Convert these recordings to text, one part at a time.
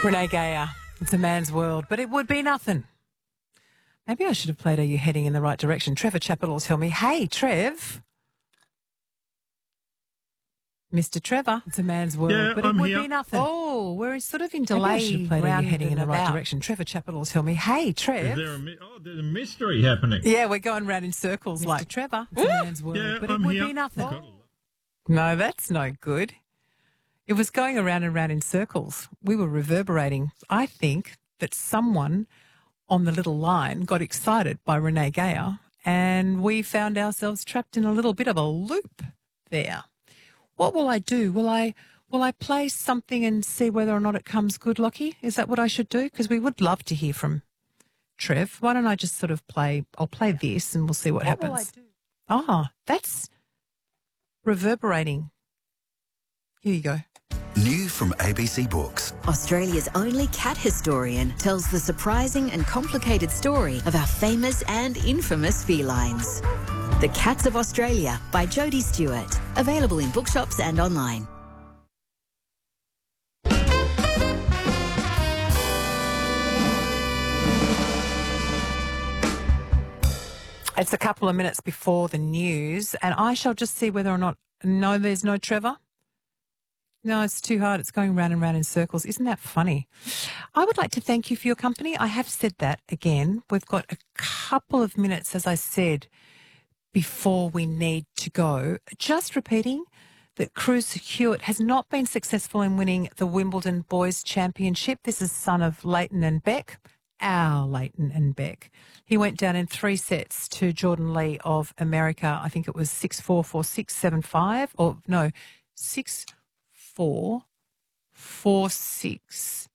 Renee Gayer, it's a man's world, but it would be nothing. Maybe I should have played Are You Heading in the Right Direction? Trevor Chappell will tell me, hey, Trev. Mr. Trevor, it's a man's world, but it would be nothing. Oh, we're sort of in delay. Maybe I should have played Are You Heading in the Right Direction? Trevor Chappell will tell me, hey, Trev. There's a mystery happening. Yeah, we're going round in circles. Mr. Like Trevor, it's a man's world, but it would be nothing. No, that's no good. It was going around and round in circles. We were reverberating. I think that someone on the little line got excited by Renee Gayer and we found ourselves trapped in a little bit of a loop there. What will I do? Will I play something and see whether or not it comes good, Lockie? Is that what I should do? Because we would love to hear from Trev. Why don't I just sort of I'll play this and we'll see what happens. Will I do? Ah, that's reverberating. Here you go. New from ABC Books. Australia's only cat historian tells the surprising and complicated story of our famous and infamous felines. The Cats of Australia by Jodie Stewart. Available in bookshops and online. It's a couple of minutes before the news and I shall just see whether or not... No, there's no Trevor. No, it's too hard. It's going round and round in circles. Isn't that funny? I would like to thank you for your company. I have said that again. We've got a couple of minutes, as I said, before we need to go. Just repeating that Cruz Hewitt has not been successful in winning the Wimbledon Boys Championship. This is son of Leighton and Beck, our Leighton and Beck. He went down in 3 sets to Jordan Lee of America. I think it was 6-4, 4-6, 7-5, or no, 6-4, 4-6,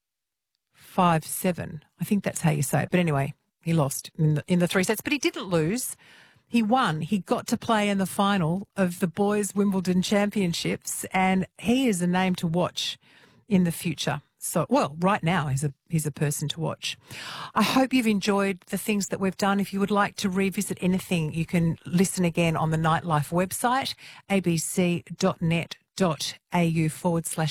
5-7. I think that's how you say it. But anyway, he lost in the 3 sets, but he didn't lose. He won. He got to play in the final of the Boys Wimbledon Championships, and he is a name to watch in the future. So, well, right now he's a person to watch. I hope you've enjoyed the things that we've done. If you would like to revisit anything, you can listen again on the Nightlife website, abc.net.au/nightlife.